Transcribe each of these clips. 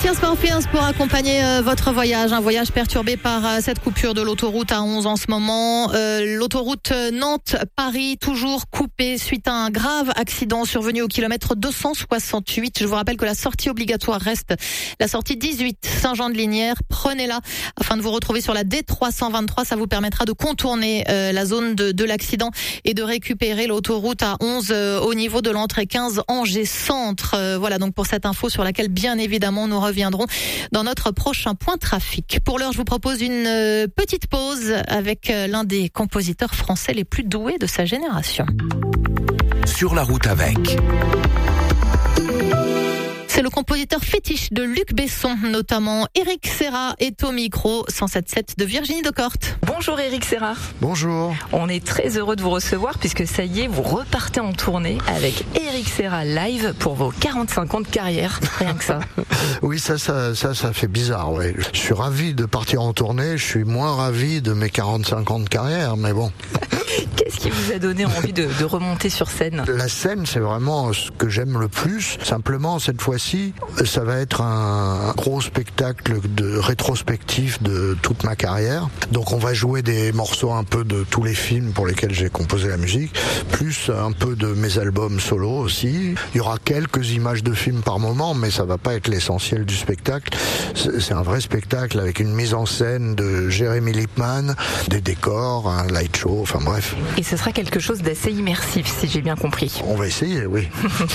Tears for Fears pour accompagner votre voyage. Un voyage perturbé par cette coupure de l'autoroute A11 en ce moment. L'autoroute Nantes-Paris toujours coupée suite à un grave accident survenu au kilomètre 268. Je vous rappelle que la sortie obligatoire reste la sortie 18 Saint-Jean-de-Lignières. Prenez-la afin de vous retrouver sur la D323. Ça vous permettra de contourner la zone de l'accident et de récupérer l'autoroute A11 au niveau de l'entrée 15 Angers Centre. Voilà donc pour cette info sur laquelle bien évidemment nous reviendrons dans notre prochain point trafic. Pour l'heure, je vous propose une petite pause avec l'un des compositeurs français les plus doués de sa génération. Sur la route avec. C'est le compositeur fétiche de Luc Besson, notamment Éric Serra est au micro 107.7 de Virginie Decorte. Bonjour Éric Serra. Bonjour. On est très heureux de vous recevoir puisque ça y est, vous repartez en tournée avec Éric Serra live pour vos 45 ans de carrière. Rien que ça. Oui, ça fait bizarre, ouais. Je suis ravi de partir en tournée, je suis moins ravi de mes 45 ans de carrière, mais bon. Qu'est-ce qui vous a donné envie de remonter sur scène ? La scène, c'est vraiment ce que j'aime le plus. Simplement, cette fois-ci, ça va être un gros spectacle de rétrospectif de toute ma carrière. Donc on va jouer des morceaux un peu de tous les films pour lesquels j'ai composé la musique, plus un peu de mes albums solo aussi. Il y aura quelques images de films par moment, mais ça va pas être l'essentiel du spectacle. C'est un vrai spectacle avec une mise en scène de Jérémy Lippmann, des décors, un light show, enfin bref. Et ce sera quelque chose d'assez immersif, si j'ai bien compris. On va essayer, oui.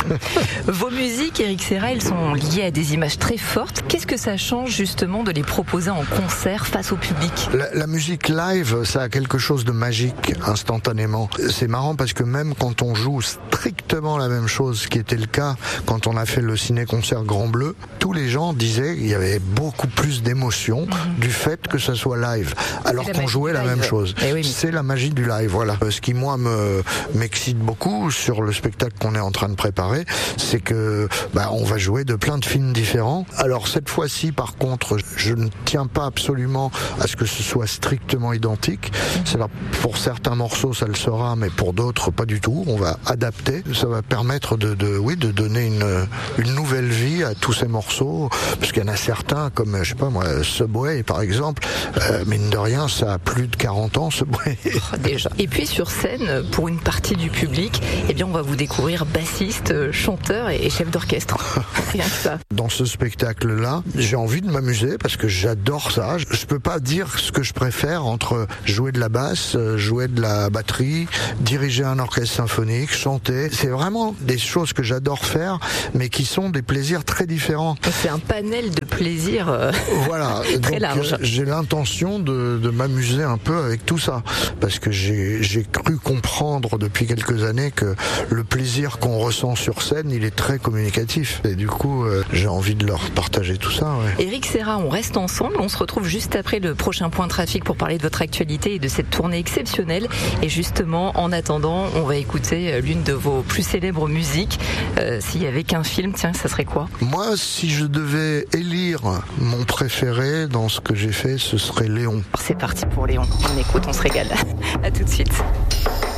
Vos musiques, Éric Serra, elles sont liées à des images très fortes. Qu'est-ce que ça change justement de les proposer en concert face au public ? La musique live, ça a quelque chose de magique instantanément. C'est marrant parce que même quand on joue strictement la même chose, ce qui était le cas quand on a fait le ciné-concert Grand Bleu, tous les gens disaient qu'il y avait beaucoup plus d'émotion du fait que ça soit live, alors qu'on jouait la même chose. Oui, c'est la magie du live, voilà. Ce qui moi m'excite beaucoup sur le spectacle qu'on est en train de préparer, c'est que on va jouer de plein de films différents. Alors cette fois-ci, par contre, je ne tiens pas absolument à ce que ce soit strictement identique. C'est-à-dire, pour certains morceaux, ça le sera, mais pour d'autres, pas du tout. On va adapter. Ça va permettre de donner une nouvelle vie à tous ces morceaux, parce qu'il y en a certains, comme je sais pas moi, Subway par exemple, mine de rien, ça a plus de 40 ans, Subway. Déjà. Et puis sur scène, pour une partie du public, on va vous découvrir bassiste, chanteur et chef d'orchestre. Rien que ça. Dans ce spectacle-là, j'ai envie de m'amuser parce que j'adore ça. Je peux pas dire ce que je préfère entre jouer de la basse, jouer de la batterie, diriger un orchestre symphonique, chanter. C'est vraiment des choses que j'adore faire, mais qui sont des plaisirs très différents. C'est un panel de plaisirs voilà, très large. J'ai l'intention de m'amuser un peu avec tout ça, parce que j'ai cru comprendre depuis quelques années que le plaisir qu'on ressent sur scène, il est très communicatif. Et du coup, j'ai envie de leur partager tout ça. Ouais. Éric Serra, on reste ensemble. On se retrouve juste après le prochain point trafic pour parler de votre actualité et de cette tournée exceptionnelle. Et justement, en attendant, on va écouter l'une de vos plus célèbres musiques. S'il y avait qu'un film, tiens, ça serait quoi ? Moi, si je devais élire mon préféré dans ce que j'ai fait, ce serait Léon. C'est parti pour Léon. On écoute, on se régale. À tout de suite.